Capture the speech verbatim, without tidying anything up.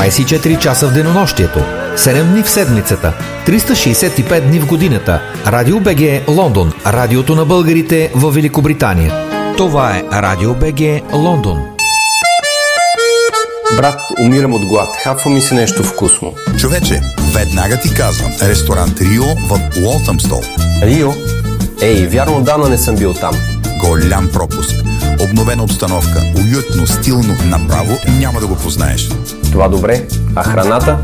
двайсет и четири часа в денонощието, седем дни в седмицата, триста шейсет и пет дни в годината. Радио БГ Лондон, радиото на българите във Великобритания. Това е Радио БГ Лондон. Брат, умирам от глад. Хапва ми се нещо вкусно. Човече, веднага ти казвам. Ресторант Рио в Уолтъмстол. Рио? Ей, вярно дана не съм бил там. Голям пропуск. Обновена обстановка, уютно, стилно, направо няма да го познаеш. Това добре. А храната?